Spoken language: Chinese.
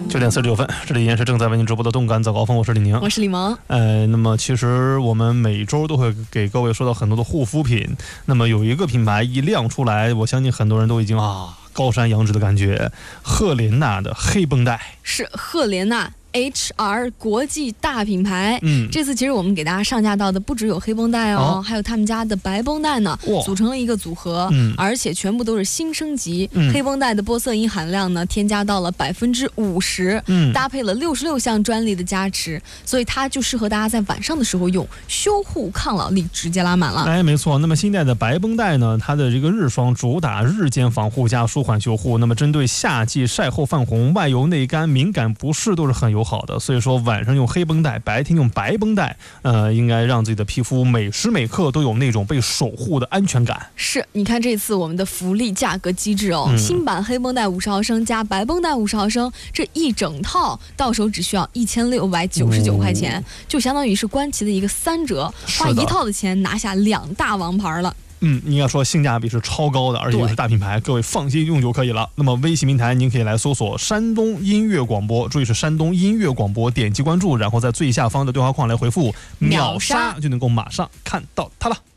9点49分，这里依然是正在为您直播的动感早高峰，我是李宁， 我是李萌。 那么其实我们每周都会给各位说到很多的护肤品，那么有一个品牌一亮出来，我相信很多人都已经高山仰止的感觉，赫莲娜的黑绷带。 是赫莲娜HR 国际大品牌，这次其实我们给大家上架到的不只有黑绷带哦，还有他们家的白绷带呢，组成了一个组合，而且全部都是新升级。黑绷带的玻色因含量呢，添加到了50%，搭配了66项专利的加持，所以它就适合大家在晚上的时候用，修护抗老力直接拉满了。 没错。那么新代的白绷带呢，它的这个日霜主打日间防护加舒缓修护，那么针对夏季晒后泛红、外油内干、敏感不适都是很友好的，所以说晚上用黑绷带，白天用白绷带，应该让自己的皮肤每时每刻都有那种被守护的安全感。 是，你看这次我们的福利价格机制哦，新版黑绷带50毫升加白绷带50毫升，这一整套到手只需要1699块钱，就相当于是官旗的一个3折，花一套的钱拿下2大王牌了。 应该说性价比是超高的，而且又是大品牌，各位放心用就可以了。那么微信平台您可以来搜索山东音乐广播，注意是山东音乐广播，点击关注，然后在最下方的对话框来回复秒杀，就能够马上看到它了。